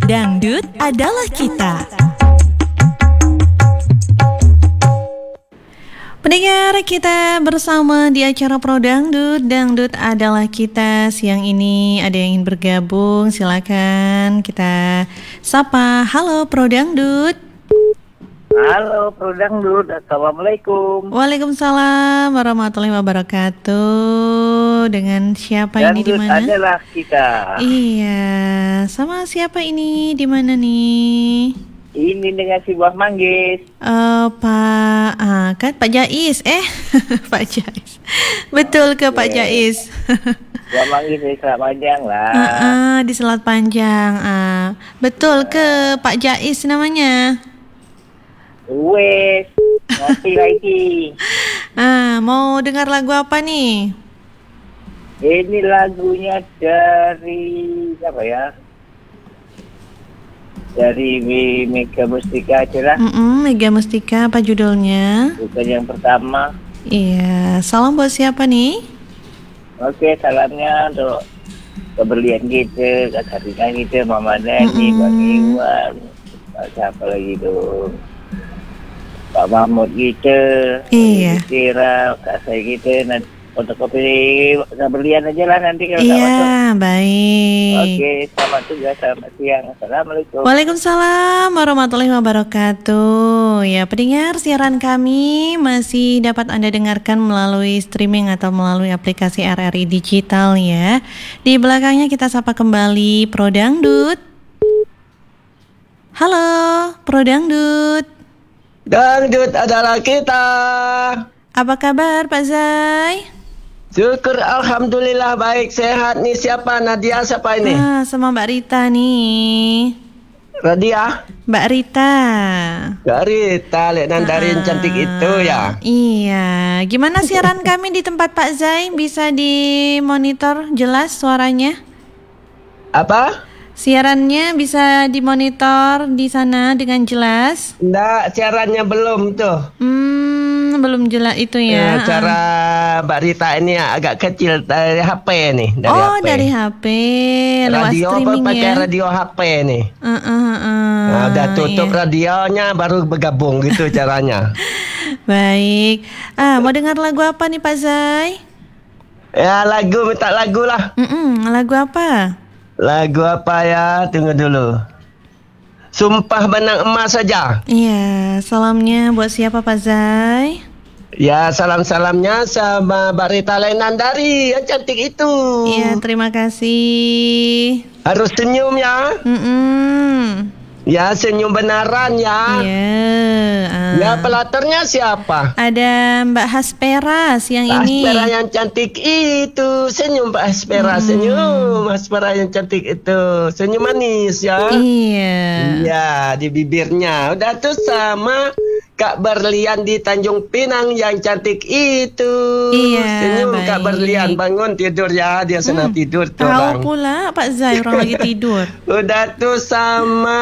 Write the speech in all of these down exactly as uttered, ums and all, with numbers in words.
Dangdut adalah kita. Pendengar, kita bersama di acara Pro Dangdut. Dangdut adalah kita. Siang ini ada yang ingin bergabung, silakan kita sapa. Halo Pro Dangdut. Halo Pro Dangdut, Assalamualaikum. Waalaikumsalam warahmatullahi wabarakatuh. Dengan siapa ini di mana? Dangdut adalah kita. Iya, sama siapa ini di mana nih? Ini dengan si Buah Manggis. Uh, Pak, ah, kan Pak Jais, eh Pak Jais, betul ke Pak Jais? Buah Manggis di Selat Panjang lah. Uh, uh, di Selat Panjang, ah, betul ke Pak Jais namanya? Wes, ngopi lagi. Ah, mau dengar lagu apa nih? Ini lagunya dari apa ya? Dari Mega Mustika aja lah. Mm-mm, Mega Mustika, apa judulnya? Bukan yang pertama. Iya, salam buat siapa nih? Oke, salamnya untuk keberlian kita, Kak Karina kita, Mama Nani, Mm-mm. Bang Iwan, Pak siapa lagi tuh? Pak Mahmud kita, Iya. Kira, Kak saya kita, nanti fotokopi keberlian aja lah nanti kalau tak masuk. Iya, baik. Oke, selamat juga, selamat siang. Assalamualaikum. Waalaikumsalam warahmatullahi wabarakatuh. Ya, pendengar, siaran kami masih dapat Anda dengarkan melalui streaming atau melalui aplikasi R R I Digital ya. Di belakangnya kita sapa kembali Pro Dangdut. Halo, Pro Dangdut. Dangdut adalah kita. Apa kabar Pak Zai? Syukur alhamdulillah baik sehat nih. Siapa Nadia siapa ini? Ah, sama Mbak Rita nih. Radia? Mbak Rita. Mbak Rita, lihat nandarin Ah, cantik itu ya. Iya. Gimana siaran kami di tempat Pak Zai? Bisa dimonitor jelas suaranya? Apa? Siarannya bisa dimonitor di sana dengan jelas? Nggak, caranya belum tuh. Hmm, belum jelas itu ya. Eh, cara Mbak Rita ini agak kecil dari H P nih, dari oh, H P. dari H P, lewat Radio streaming pakai ya. radio H P nih. Uh, uh, uh, uh, Nah, udah tutup iya. radionya baru bergabung gitu caranya. Baik. Ah, mau dengar lagu apa nih Pak Zai? Ya lagu, minta lagu lah. Mm-mm, lagu apa? Lagu apa ya? Tunggu dulu. Sumpah Benang Emas saja. Iya, salamnya buat siapa Pak Zai? Ya, salam-salamnya sama Mbak Rita Lenandari yang cantik itu. Iya, terima kasih. Harus senyum ya. Mm-mm. Ya, senyum benaran ya. Iya. ah. Ya, pelatarnya siapa? Ada Mbak Hasperas yang Mbak ini. Aspera yang cantik itu. Senyum Mbak Aspera, Hmm. senyum. Aspera yang cantik itu. Senyum manis ya. Iya. Ya, di bibirnya. Udah tuh sama Kak Berlian di Tanjung Pinang yang cantik itu. Iya, Senyum baik. Kak Berlian, bangun tidur ya. Dia senang Hmm, tidur tuh Tahu orang. pula Pak Zai orang lagi tidur. Udah tuh sama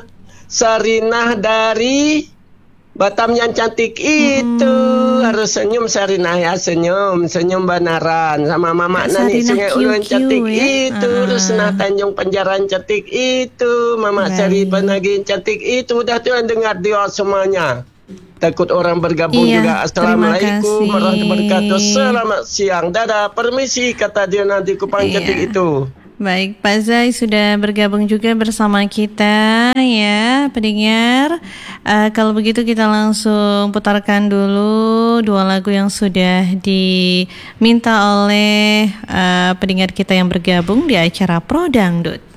Sarinah dari Batam yang cantik itu. Hmm. Harus senyum Sarinah ya, senyum, senyum benaran. Sama Mama Kak Nani Sarinah Sungai Ulu yang Q Q cantik ya. itu. Ah. Rusnah Tanjung Penjaran cantik itu. Mama Baik. Sari Panagi cantik itu. Udah tuh yang dengar dia semuanya. Takut orang bergabung Iya, juga. Assalamualaikum terima warahmatullahi kasih. wabarakatuh. Selamat siang. Dadah, permisi kata dia nanti kupang Iya. cantik itu. Baik, Pak Zai sudah bergabung juga bersama kita ya, pendengar. Uh, kalau begitu kita langsung putarkan dulu dua lagu yang sudah diminta oleh uh, pendengar kita yang bergabung di acara Pro Dangdut.